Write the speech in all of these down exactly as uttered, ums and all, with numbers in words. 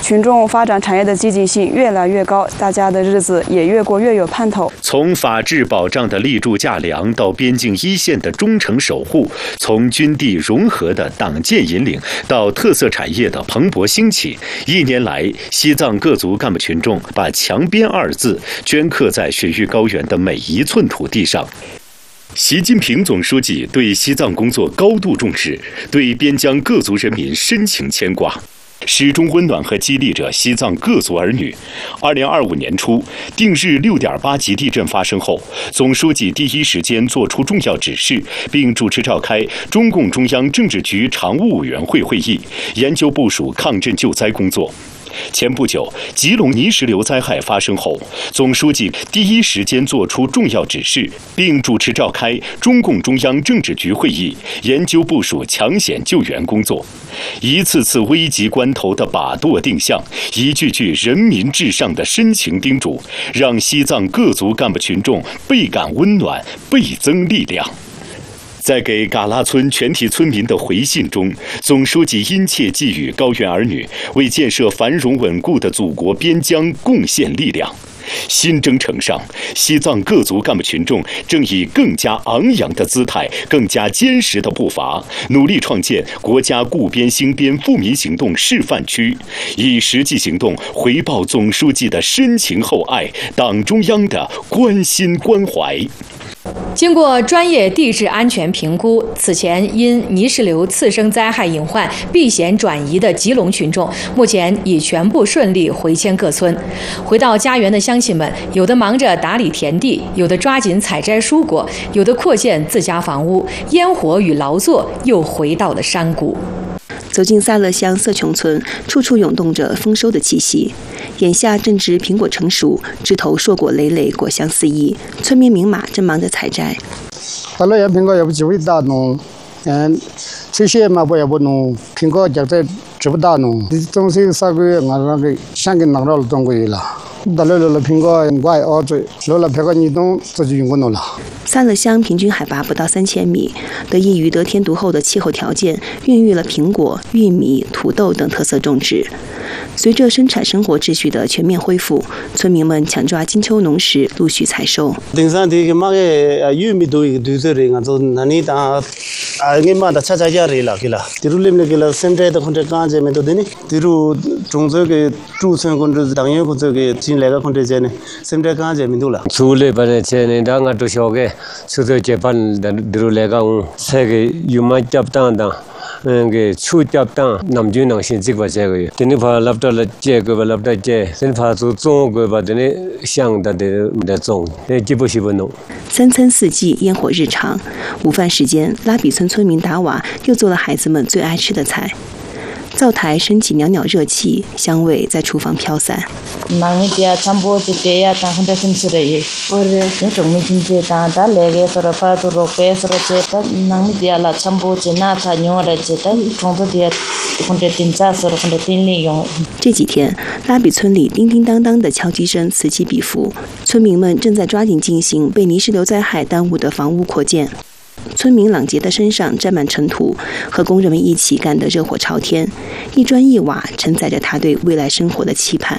群众发展产业的积极性越来越高，大家的日子也越过越有盼头。 从法治保障的立柱架梁到边境一线的忠诚守护，从军地融合的党建引领到特色产业的蓬勃兴起，一年来，西藏各族干部群众把强边二字镌刻在雪域高原的每一寸土地上。习近平总书记对西藏工作高度重视，对边疆各族人民深情牵挂，始终温暖和激励着西藏各族儿女。二零二五年初，定日六点八级地震发生后，总书记第一时间作出重要指示，并主持召开中共中央政治局常务委员会会议，研究部署抗震救灾工作。前不久，吉隆泥石流灾害发生后，总书记第一时间作出重要指示，并主持召开中共中央政治局会议，研究部署抢险救援工作。一次次危急关头的把舵定向，一句句人民至上的深情叮嘱，让西藏各族干部群众倍感温暖，倍增力量。在给嘎拉村全体村民的回信中，总书记殷切寄予高原儿女为建设繁荣稳固的祖国边疆贡献力量。新征程上，西藏各族干部群众正以更加昂扬的姿态、更加坚实的步伐，努力创建国家固边兴边富民行动示范区，以实际行动回报总书记的深情厚爱、党中央的关心关怀。 经过专业地质安全评估，此前因泥石流次生灾害隐患避险转移的吉隆群众，目前已全部顺利回迁各村。回到家园的乡亲们，有的忙着打理田地，有的抓紧采摘蔬果，有的扩建自家房屋，烟火与劳作又回到了山谷。 走进萨勒乡色琼村，处处涌动着丰收的气息。眼下正值苹果成熟，枝头硕果累累，果香四溢。村民明马正忙着采摘。 萨勒乡苹果也不机会大农，嗯，这些嘛不也不农，苹果就在吃不大农。东西三个月，我那个香给拿到了中国去了。大了了苹果怪熬着，了了苹果你懂自己用过弄了。 萨勒乡平均海拔不到三千米，得益于得天独厚的气候条件，孕育了苹果、玉米、土豆等特色种植。随着生产生活秩序的全面恢复，村民们抢抓金秋农时陆续采收。 등산 되게 막에 유미도 두서리 가서 나니다 아게 마다 찾아야리라 길라 디루림네 길라 샘제도 콘테 간제메도 되니 디루 종저게 주선 콘테 당연 콘저게 진래가 콘테 제네 샘제 간제민도라 수레 바네 제네 당아 도쇼게 수저 제반 디루레가 세게 유마 잡단다 게 추잡당 남주낭 신직바 제거요. 드니 바 랍달라 제거 랍다 제 신파 주 종거 바 드니 상다的的种呃基本是不弄。 三餐四季，烟火日常。午饭时间，拉比村村民达瓦又做了孩子们最爱吃的菜。灶台升起袅袅热气，香味在厨房飘散。 망이 dia 참보 dia ta handa simsure ore ne chongmi jinje ta da lege sora pa to ro pe sora che ta nangmi dia la chambo che na ta nyore che ta chongdo dia konde tinja sora konde tinli yong。 这几天，拉比村里叮叮当当的敲击声此起彼伏，村民们正在抓紧进行被泥石流灾害耽误的房屋扩建。村民朗杰的身上沾满尘土，和工人们一起干得热火朝天，一砖一瓦承载着他对未来生活的期盼。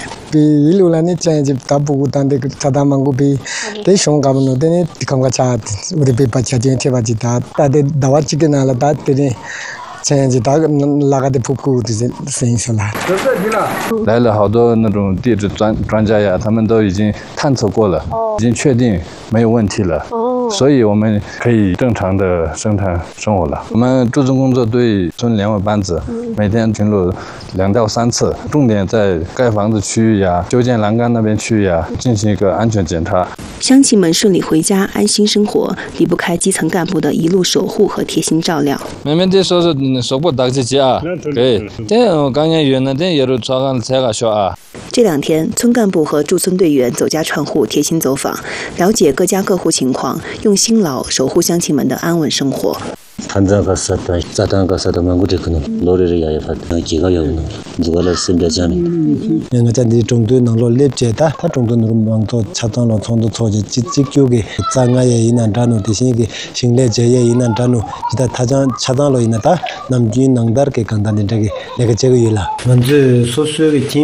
来了好多那种地质专专家呀，他们都已经探测过了，已经确定没有问题了。所以我们可以正常的生产生活了。我们驻村工作队村两位班子，每天巡逻两到三次，重点在盖房子区域呀、修建栏杆那边区域呀进行一个安全检查。 乡亲们顺利回家安心生活，离不开基层干部的一路守护和贴心照料。 每每得说是说不打起去啊，对，但我刚才原来的也有早上才个说啊。 这两天，村干部和驻村队员走家串户，贴心走访，了解各家各户情况，用辛劳守护乡亲们的安稳生活。 한자가서다 자단가서다 망고데크는 노래를 야야파다 기가야우는 누가를 심자자니 내가 잔디 정도能够 lep제다 다 정도 넘어도 차단로 정도 소지 직직교게 장아에 있는 단어 대신에 신뢰제에 있는 단어 기타 타장 차단로 있는다 남주인 낭다르게 간다는 되게 내가 제가 일라 먼저 소수의